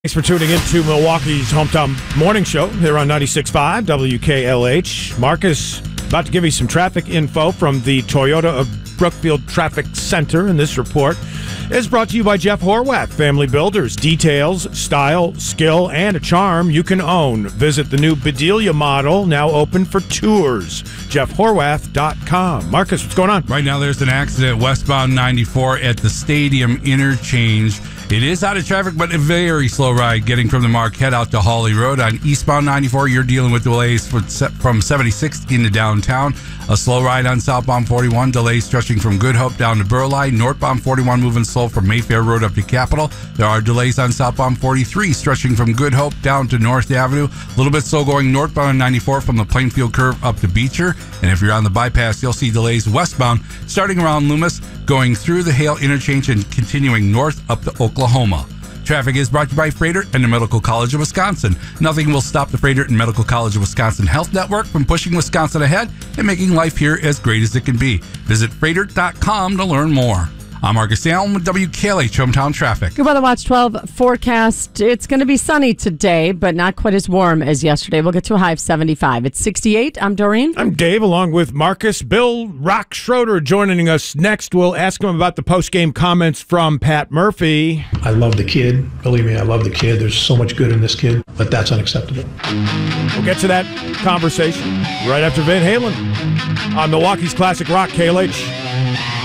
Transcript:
Thanks for tuning in to Milwaukee's Hometown Morning Show here on 96.5 WKLH. Marcus, about to give you some traffic info from the Toyota of Brookfield Traffic Center, and this report is brought to you by Jeff Horwath, Family Builders. Details, style, skill, and a charm you can own. Visit the new Bedelia model, now open for tours. JeffHorwath.com. Marcus, what's going on? Right now, there's an accident westbound 94 at the Stadium interchange. It is out of traffic, but a very slow ride getting from the Marquette out to Hawley Road. On eastbound 94, you're dealing with delays from 76 into downtown. A slow ride on southbound 41, delays stretching from Good Hope down to Burleigh. Northbound 41 moving slow from Mayfair Road up to Capitol. There are delays on southbound 43 stretching from Good Hope down to North Avenue. A little bit slow going northbound 94 from the Plainfield curve up to Beecher. And if you're on the bypass, you'll see delays westbound starting around Loomis, going through the Hale interchange and continuing north up to Oklahoma. Traffic is brought to you by Freighter and the Medical College of Wisconsin. Nothing will stop the Freighter and Medical College of Wisconsin Health Network from pushing Wisconsin ahead and making life here as great as it can be. Visit Freighter.com to learn more. I'm Marcus Allen with WKLH Hometown Traffic. Good Weather Watch 12 forecast. It's going to be sunny today, but not quite as warm as yesterday. We'll get to a high of 75. It's 68. I'm Doreen. I'm Dave, along with Marcus. Bill Rock Schroeder joining us next. We'll ask him about the post-game comments from Pat Murphy. I love the kid. Believe me, I love the kid. There's so much good in this kid, but that's unacceptable. We'll get to that conversation right after Van Halen on Milwaukee's Classic Rock KLH.